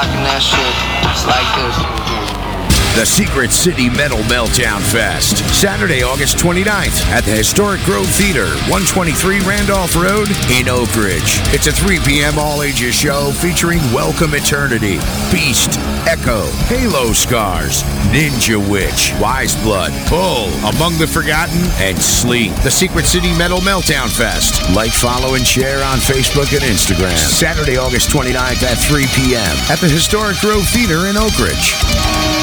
That shit, it's like this. The Secret City Metal Meltdown Fest, Saturday, August 29th at the Historic Grove Theater, 123 Randolph Road in Oak Ridge. It's a 3 p.m. all-ages show featuring Welcome Eternity, Beast, Echo, Halo Scars, Ninja Witch, Wise Blood, Pull, Among the Forgotten, and Sleep. The Secret City Metal Meltdown Fest. Like, follow, and share on Facebook and Instagram. Saturday, August 29th at 3 p.m. at the Historic Grove Theater in Oak Ridge.